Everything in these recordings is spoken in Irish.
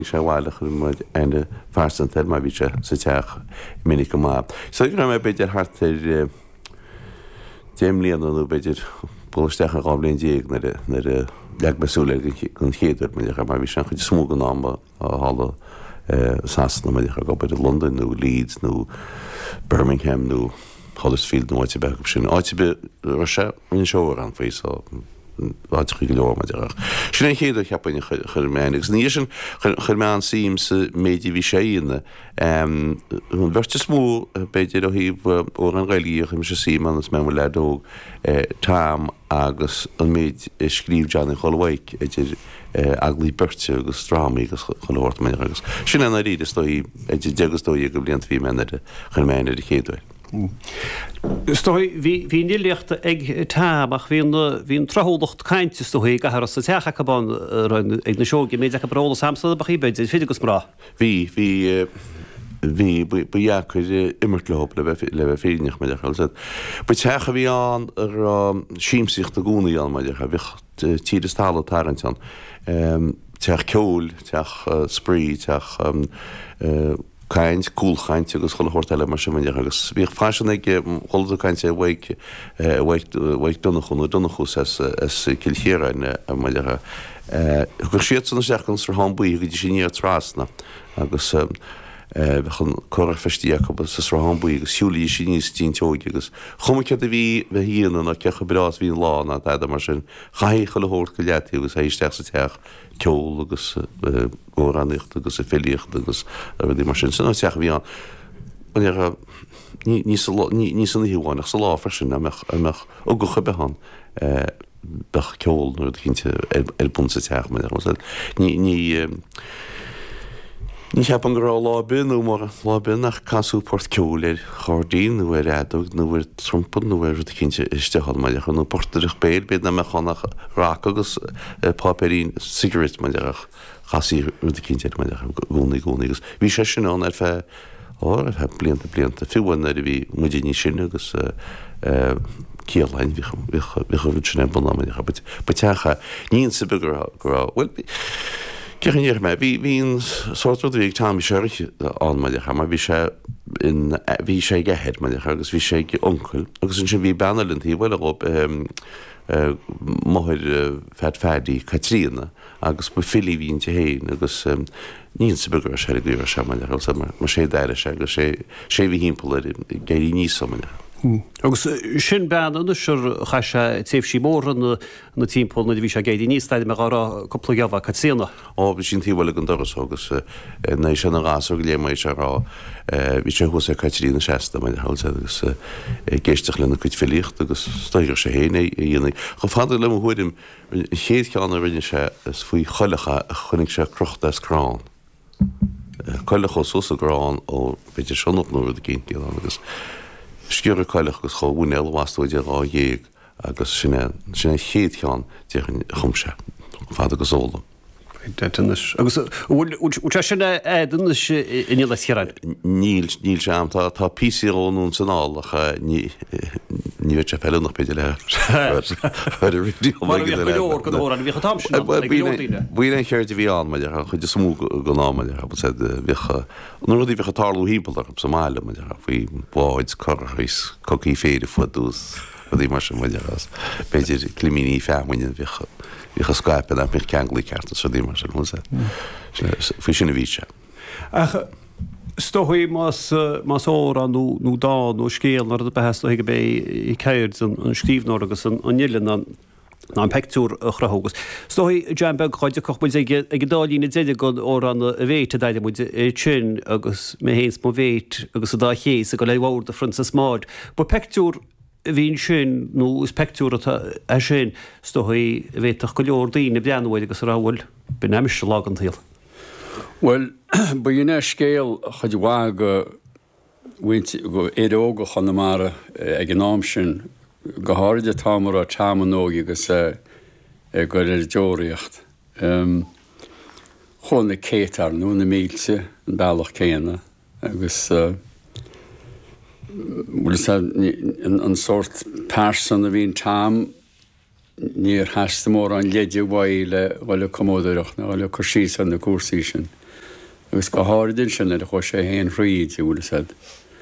se bhhailach aine farsantar má bhí se sa teach minic má. So gur mé beidir hartar déimlíananú beidir bolisteach an gáblíon déag nar leag besúla gon chéadúir me má bhí se chuid smó an ámba a hála Sasna me go beidir London nó Leeds nó Birmingham nó Huddersfield nó áite be sin. Áite be se in seoir an faoi áte go leor maidirach. Sin an chéad cheappain churménigs. Ní sin churmán sim sa méidí bhí séine. Bhirte smó beidir ó híh ó an réilíoch im se síman as mé ledóg tám agus an méid scríb Johnny Cholwaig idir aglí birte agus strámí agus choláirt mé agus. Sin an ríide stoi idir degustóí go bliant bhí mena churméine i chéadúil. Stoi hí níliacht ag táach hín trahódacht caiinte stoí gahar sa techa cabán ag na seogi méid ag bróla samsa bach íbeid fiidir go sprá. Bhí buheacuir immertlóp le bheith féidirnach meidir chailsad. Ba techa bhí an ar síimsicht a gúnaí an meidir a bhícht tíad is tála tarantan. Teach ceol, teach sprí, teach Kaint, coolchaint agus chola hortile mar sem agus bhíh fáisina ag chola cainte bhaid donnachús as cilchéarain a maiile. Gur siad sanna seachans ar hámbuí go dtí sin níor trasna agus bhechan choir festíach sa hámbuí agus siúlaí sin níos tínteógi agus chumaice a bhí bheith híanana a cecha brás hín lána a mar sin chaí chola hórt go leataí agus éisteach sa teach ceol agus óránicht agus a féíocht agus a bhí mar sin sanna teach bhí an ní san híháinach sa láfar sin amach ó go chubehan bech ceol nuair cinnte elpun sa teach me ní heb an gorá lábin nó mar lábin nach casú port ceolir chordín nó réadog nó bhfuir trompan nó bhfuir cinnte isteáil maideach nó portarach béir bed na mechanach rác agus páperín cigarette maideach chasí cinnte maideach gúnaí agus. Bhí sé sin an ar feh blianta fiúhain ar bhí muidir ní sin agus cíalain bhí bhid sin banna maideach. Ba techa níon sa bugur Ceachaníir me, hín sortúd bhíh tám seirich an maideach, mar bhí sé gehead maideach agus bhí sé oncail, agus sin bhí banalint hí bhfuil op móthir ferdaí Catrína agus bu fillí hín te héin agus níon sa bugur sé gúir se maideach mar sé deire se agus sé bhí hímpla géirí níos maideach. Agus sin ben an seir chaise téhsí mór na timppó na bhí sé géidir níos staid me gá coppla geabh catséna. Bhí sin tíhfuil an doras agus na sin an rás go léméid se rá bhí sé thusa Catrína seasta me háilsa agus géisteach lena chuid filicht agus stoigur sé héna dhéananig. Go fáidir le thuidim chéad ceanna rinne se faoi choilecha a chunig se crochta scrán. Coilecha sosa grán ó beidir sinop nóir a géint agus Sciúr coilech agus chohún elhhaúide rá dhéag agus sinna chéad cheán dean chumse fád agus óla. Agus úte sinna éan in le chearain? Níl seam tá pírónún sanálacha ní bhid se fell nach peidir le Bhuiine chéirte bhí an maidir chuide smú go námaidir bhícha nuí bhícha tarlú híbalach sa máile maidir faoi bháid chochas coí féidir fudús a dí mar sem maidir beidir climíní femuinin bhícha Skype a mich ceanglí ceartta sa dí mar se fao sinna bhí se. Stohui más óra nó dá nó scéal nar a beheasta hiige bé I céir an scríbnóir agus an nilin an pectúr chrathógus. Stohui Jeanbeg chuide cochmuid ag dálína déide go ó an a bhéit a daide muid sin agus mé héins mo bhéit agus a dá chéas a go lehhir de Francis Maud. Ba pectúr hín sin nó is pectúr a sin stohui bhéach go leor daoine beanhid agus ráhfuil ben neimiis se lágan tíal. Well, ba dhéine scéal chuid bhá go éóga chunamara ag an nám sin go háide támara a teamanógi agus go deoríocht. Chuna cétar nó na mílse an bailach céine agus an sort person a bhín tám níor heasta mór an leidir bhaile bhile commóidireach na bhile chusí san na cuasaí sin. agus go háirdin sin ar a chu sé héon riad bhúla said.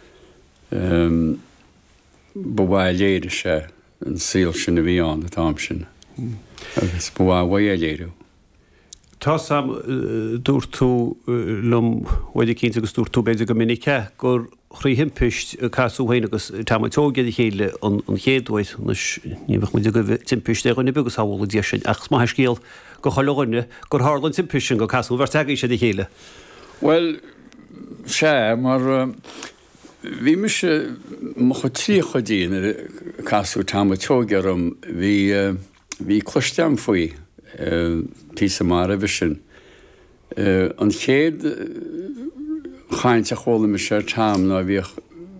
Ba bhhail léire sé an síl sin a bhí an atá sin. Agus ba bhhail léirú. Tá sam dúr tú lom bhaidir cinnta agus dúr tú beidir go minice gur chrí himpist casúhain agus tátógéad chéile an chéadhaid níbh mu go timpist go na bugus hála dí sin ach má scéal go choáine gur hálan timpisin go casú bhar teagaí sé chéile. Well, sé mar bhí me se mo chu trí chodíon ar casú tátógearm hí chluisteam faoi pí mar a bhisin. An chéad chaint a chola me sé tam ná bhíoh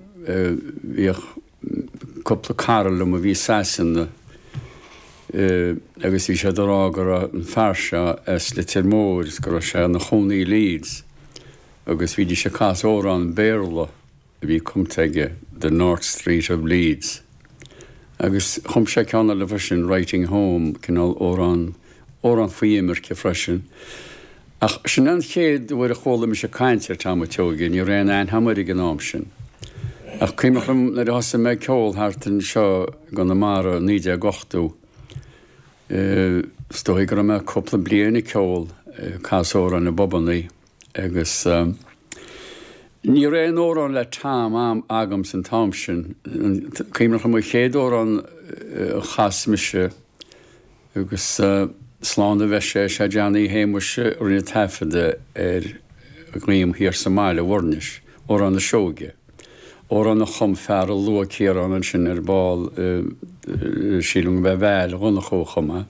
coppla carlam a bhí sasanna agus bhí sé dorágar an fearse as le tirmóris go sé na chonaí Leeds agus bhí sé cas órán Béarla a bhí cumteige the North Street of Leeds. Agus chum sé ceanna le bhisin Writing Home cinál órán faoimar ce freisin. Ach sin an chéad bhfuir a chola me sé caiintear táteógin ní réan ein hamarí an nám sin. Ach cuiimecham le hosa me ceol hartan seo gan na mara 9 Stoi gur me coppla bliana ceol casóra na bobannaí agus ní réan órán le tám agam san tám sin. Cuiimecham mo chéad órán chasmise agus sláán a bheith sé deannaí héimmuise ar na taifeide ar a gníom hir Somália bhharnis ó an na seoge. Ó an na chum fear a lua céar an sin ar báil sílung bheith bheil runna chóchama.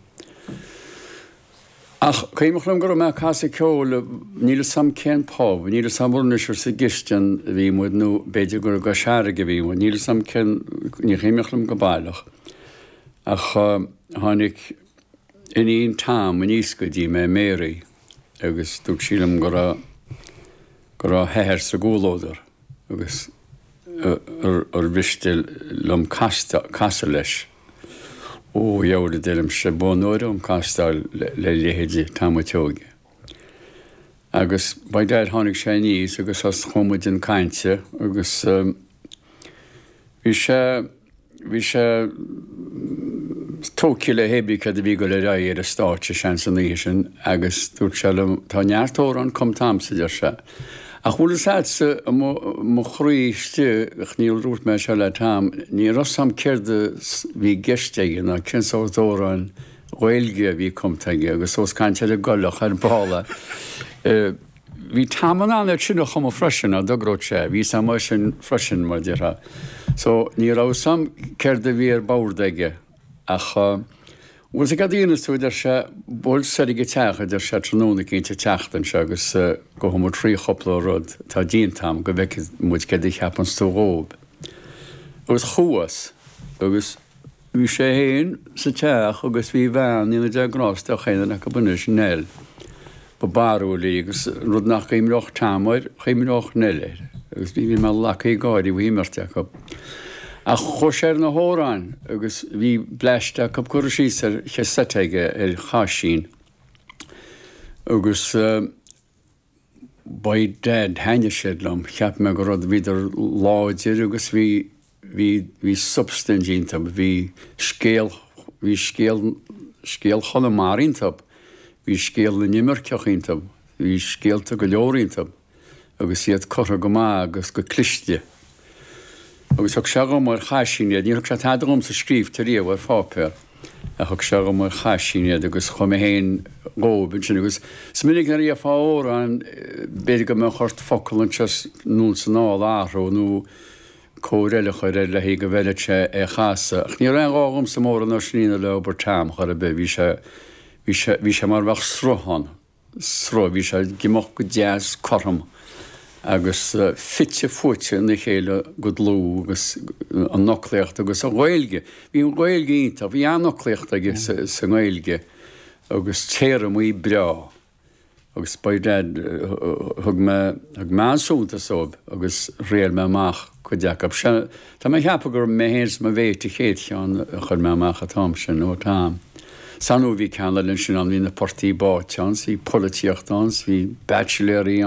Ach chuimechlam gur me casa ceola níle sam cén pab, níle sam bhharnis ar sa gistean bhí muid nó beidir gur go seara go bhí, níle sam cén ní chuimechlam go bailach. Ach tháinig in tám an íscadí me Mary agus dúg sílam go heir sa gólódar agus ar bhistil lom casa leis ó dheabhar délim se bónóir an castal le léhéidí táteóge. Agus ba déir tháinig sé níos agus as chomuid an cainte agus bhí sé tóci le hébí cad a bhí go le ra ar a státe sean san sin agus dúirt se tá neartórán com tamsa ar se. A chuúla sása mo chríiste níl rút me se le tam, ní rossam céirde bhí geisteige na cinsátóráin ghilge bhí comteige agus ós cainte a gollach ar bála. Bhí taman an sinna chum freisin a dogrót sé, bhí sam sin freisin mar deartha. So ní rásam céirde bhí ar báirdeige. Ach bhfuil a gadíananas tú idir se bhil saige teach idir se tróna cinnte teachtain se agus go thumar trí chopla rud tá díontam go bheith muid cé cheapan tórób. Agus chuas agus bhí sé héin sa teach agus bhí bhean ína deagráis de chéanana go bunis nel. Ba barúlaí agus rud nach chéimreach támaid chéimreach neléir. Agus bhí me lechaí gáirí bhí marteach. A chuir na hóráin agus bhí bleiste go chuir síos ar chesateige ar chaisín. Agus ba dead haine siad lom cheap me go rud bhíidir láidir agus bhí substandínta, bhí scéal cholamárínta, bhí scéal na nimmerceachínta, bhí scéalta go leorínta, agus iad chotha go má agus go cliste. Agus thug seagam mar chaisíine, ní thug sé tadagam sa scríb taríomh ar fápéir. A thug seagam mar chaisíine agus chum héin góbin sin agus sminnig ar íoh fáórán beidir go me chort focail tes nún san áil áró nó córéile chuir le hí go bhile sé chasa. Ach ní raon gágam sa mór an snína le obair tam chuir a be bhí sé mar bheith srohan. Bhí sé gimach go deas chorm. Agus fitte fute na chéile go lú agus an nachléocht agus a ghilge. Bhí an ghilge ínta, bhí an nachléocht agus sa ghilge agus téram í breá. Agus baidad thug me súnta sób agus réal me amach chu deacab. Tá mé cheappa gur mé héins ma bhéte chéad teán chur me amach a tám sin ó tám. Sanú bhí ceanna linn sin an hí na portaí báteáns, hí políochtáns, hí bachelorí